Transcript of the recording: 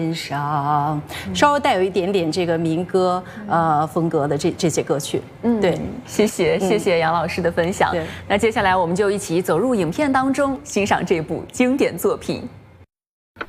上稍微带有一点点这个民歌风格的这些歌曲。对， 谢谢杨老师的分享。那接下来我们就一起走入影片当中，欣赏这部经典作品。